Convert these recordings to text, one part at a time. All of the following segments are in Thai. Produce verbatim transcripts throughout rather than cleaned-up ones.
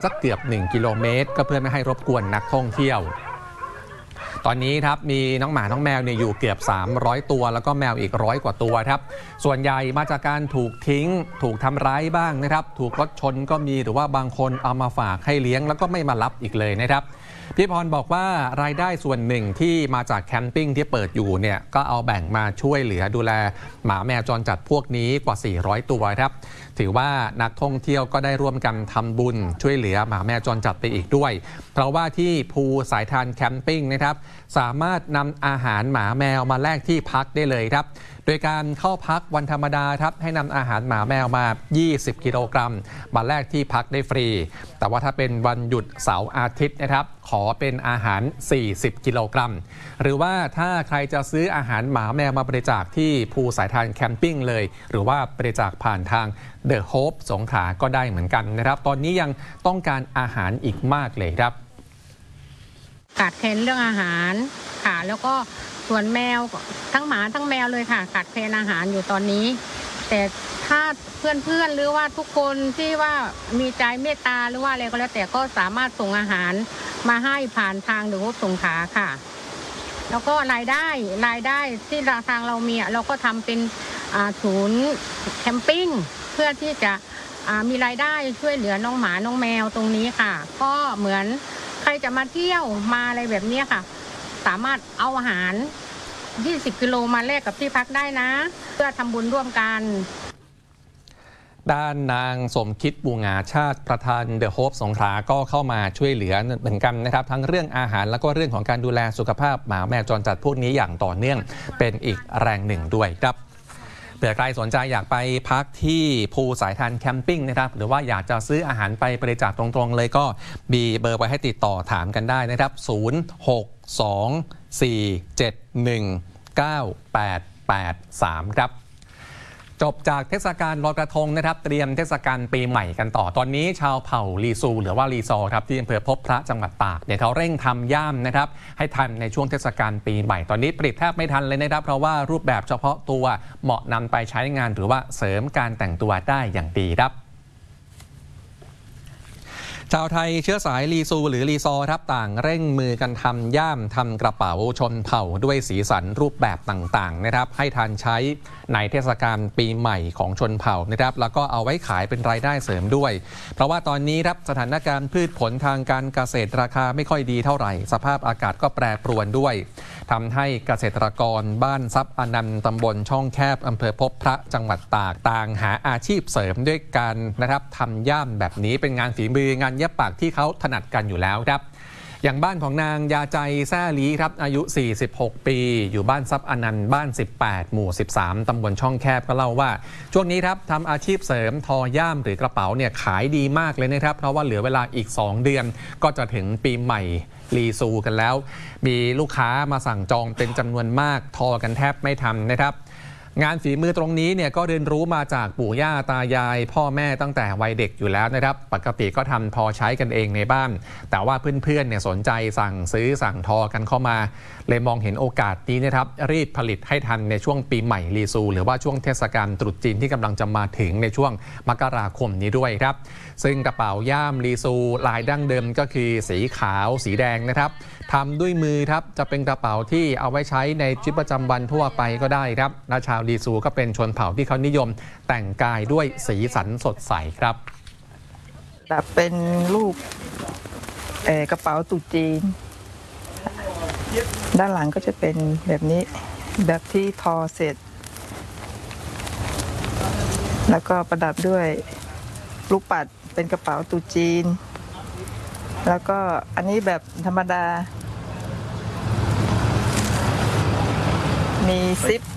สักเกือบหนึ่งกิโลเมตรก็เพื่อไม่ให้รบกวนนักท่องเที่ยวตอนนี้ครับมีน้องหมาน้องแมวเนี่ยอยู่เกือบสามร้อยตัวแล้วก็แมวอีกร้อยกว่าตัวครับส่วนใหญ่มาจากการถูกทิ้งถูกทำร้ายบ้างนะครับถูกรถชนก็มีหรือว่าบางคนเอามาฝากให้เลี้ยงแล้วก็ไม่มารับอีกเลยนะครับพี่พรบอกว่ารายได้ส่วนหนึ่งที่มาจากแคมปิ้งที่เปิดอยู่เนี่ยก็เอาแบ่งมาช่วยเหลือดูแลหมาแมวจรจัดพวกนี้กว่าสี่ร้อยตัวครับถือว่านักท่องเที่ยวก็ได้ร่วมกันทำบุญช่วยเหลือหมาแมวจรจัดไปอีกด้วยเพราะว่าที่ภูสายทานแคมปิ้งนะครับสามารถนำอาหารหมาแมวมาแลกที่พักได้เลยครับโดยการเข้าพักวันธรรมดาครับให้นำอาหารหมาแมวมายี่สิบกิโลกรัมมาแลกที่พักได้ฟรีแต่ว่าถ้าเป็นวันหยุดเสาร์อาทิตย์นะครับขอเป็นอาหารสี่สิบกิโลกรัมหรือว่าถ้าใครจะซื้ออาหารหมาแมวมาบริจาคที่ภูสายทานแคมปิ้งเลยหรือว่าบริจาคผ่านทางเดอะโฮปสงขลาก็ได้เหมือนกันนะครับตอนนี้ยังต้องการอาหารอีกมากเลยครับขาดแคลนเรื่องอาหารค่ะแล้วก็ส่วนแมวทั้งหมาทั้งแมวเลยค่ะขาดแคลนอาหารอยู่ตอนนี้แต่ถ้าเพื่อนๆหรือว่าทุกคนที่ว่ามีใจเมตตาหรือว่าอะไรก็แล้วแต่ก็สามารถส่งอาหารมาให้ผ่านทางเดอะโฮปสงขลาค่ะแล้วก็รายได้รายได้ที่ทางเรามีเราก็ทำเป็นศูนย์แคมปิ้งเพื่อที่จะมีรายได้ช่วยเหลือน้องหมาน้องแมวตรงนี้ค่ะก็เหมือนใครจะมาเที่ยวมาอะไรแบบนี้ค่ะสามารถเอาอาหารยี่สิบกิโลมาแลกกับที่พักได้นะเพื่อทำบุญร่วมกันด้านนางสมคิดบูงาชาติประธานเดอะโฮปสงขลาก็เข้ามาช่วยเหลือเหมือนกันนะครับทั้งเรื่องอาหารแล้วก็เรื่องของการดูแลสุขภาพหมาแมวจรจัดพวกนี้อย่างต่อเนื่องเป็นอีกแรงหนึ่งด้วยครับเผื่อใครสนใจอยากไปพักที่ภูสายทานแคมปิ้งนะครับหรือว่าอยากจะซื้ออาหารไปบริจาคตรงๆเลยก็มีเบอร์ไว้ให้ติดต่อถามกันได้นะครับศูนย์ หก สอง สี่ เจ็ด หนึ่ง เก้า แปด แปด สามครับจบจากเทศกาลลอยกระทงนะครับเตรียมเทศกาลปีใหม่กันต่อตอนนี้ชาวเผ่าลีซูหรือว่าลีซอครับที่อำเภอพบพระจังหวัดตากเนี่ยเขาเร่งทำย่ามนะครับให้ทันในช่วงเทศกาลปีใหม่ตอนนี้ผลิตแทบไม่ทันเลยนะครับเพราะว่ารูปแบบเฉพาะตัวเหมาะนำไปใช้งานหรือว่าเสริมการแต่งตัวได้อย่างดีครับชาวไทยเชื้อสายลีซูหรือลีซอครับต่างเร่งมือกันทำย่ามทำกระเป๋าชนเผ่าด้วยสีสันรูปแบบต่างๆนะครับให้ทันใช้ในเทศกาลปีใหม่ของชนเผ่านะครับแล้วก็เอาไว้ขายเป็นรายได้เสริมด้วยเพราะว่าตอนนี้ครับสถานการณ์พืชผลทางการเกษตรราคาไม่ค่อยดีเท่าไหร่สภาพอากาศก็แปรปรวนด้วยทำให้เกษตรกรบ้านทรัพย์อนันต์ตำบลช่องแคบอำเภอพบพระจังหวัดตากต่างหาอาชีพเสริมด้วยการนะครับทำย่ามแบบนี้เป็นงานฝีมืองานเย็บปักที่เขาถนัดกันอยู่แล้วครับอย่างบ้านของนางยาใจแซ่ลีครับอายุสี่สิบหกปีอยู่บ้านทรัพย์อนันต์บ้านสิบแปดหมู่สิบสามตำบลช่องแคบก็เล่าว่าช่วงนี้ครับทำอาชีพเสริมทอย่ามหรือกระเป๋าเนี่ยขายดีมากเลยนะครับเพราะว่าเหลือเวลาอีกสองเดือนก็จะถึงปีใหม่ลีซูกันแล้วมีลูกค้ามาสั่งจองเป็นจำนวนมากทอกันแทบไม่ทันนะครับงานฝีมือตรงนี้เนี่ยก็เรียนรู้มาจากปู่ย่าตายายพ่อแม่ตั้งแต่วัยเด็กอยู่แล้วนะครับปกติก็ทำพอใช้กันเองในบ้านแต่ว่าเพื่อนๆเนี่ยสนใจสั่งซื้อสั่งทอกันเข้ามาเลยมองเห็นโอกาสนี้นะครับรีบผลิตให้ทันในช่วงปีใหม่ลีซูหรือว่าช่วงเทศกาลตรุษจีนที่กำลังจะมาถึงในช่วงมกราคมนี้ด้วยครับซึ่งกระเป๋าย่ามลีซูลายดั้งเดิมก็คือสีขาวสีแดงนะครับทำด้วยมือครับจะเป็นกระเป๋าที่เอาไว้ใช้ในชีวิตประจำวันทั่วไปก็ได้ครับและชาวลีซูก็เป็นชนเผ่าที่เขานิยมแต่งกายด้วยสีสันสดใสครับแต่เป็นรูปเอ่อกระเป๋าตุ๊จีนด้านหลังก็จะเป็นแบบนี้แบบที่ทอเสร็จแล้วก็ประดับด้วยลูกปัดเป็นกระเป๋าตุ๊จีนแล้วก็อันนี้แบบธรรมดามีซิป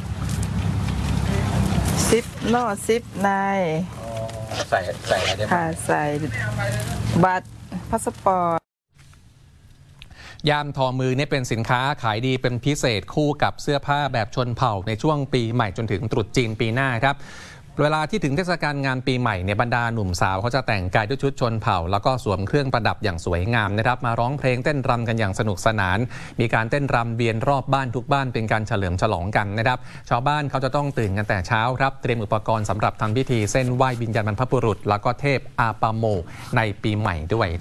ซิปนอกซิปในใส่ใส่อะไรได้บ้างใส่บัตรพาสปอร์ตย่ามทอมือนี่เป็นสินค้าขายดีเป็นพิเศษคู่กับเสื้อผ้าแบบชนเผ่าในช่วงปีใหม่จนถึงตรุษจีนปีหน้าครับเวลาที่ถึงเทศกาลงานปีใหม่ในบรรดาหนุ่มสาวเขาจะแต่งกายด้วยชุดชนเผ่าแล้วก็สวมเครื่องประดับอย่างสวยงามนะครับมาร้องเพลงเต้นรำกันอย่างสนุกสนานมีการเต้นรำเวียนรอบบ้านทุกบ้านเป็นการเฉลิมฉลองกันนะครับชาวบ้านเขาจะต้องตื่นกันแต่เช้าครับเตรียมอุปกรณ์สำหรับทำพิธีเส้นไหว้วิญญาณบรรพบุรุษแล้วก็เทพอาปาโมในปีใหม่ด้วย